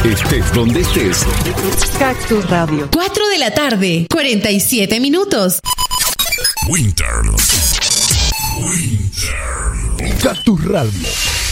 Estés donde estés. Cactus Radio. 4 de la tarde, 47 minutos. Winter. Cactus Radio.